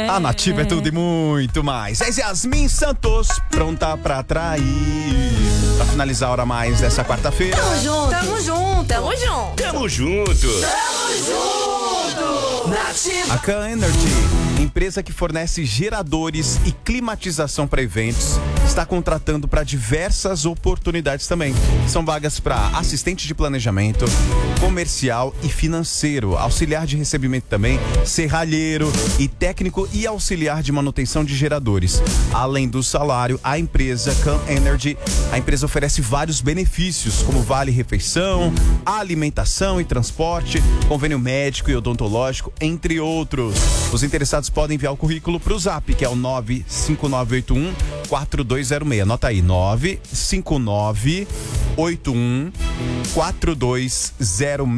A Nativa é tudo e muito mais. É Yasmin Santos, pronta pra atrair. Pra finalizar a hora mais dessa quarta-feira. Tamo junto. Tamo junto. Tamo junto. Tamo junto. Nativa. A Can Energy, empresa que fornece geradores e climatização para eventos, está contratando para diversas oportunidades também. São vagas para assistente de planejamento, comercial e financeiro, auxiliar de recebimento também, serralheiro e técnico e auxiliar de manutenção de geradores. Além do salário, a empresa Can Energy, a empresa oferece vários benefícios, como vale refeição, alimentação e transporte, convênio médico e odontológico, entre outros. Os interessados podem enviar o currículo para o Zap, que é o 95981-4206. Anota aí, 95981-4206.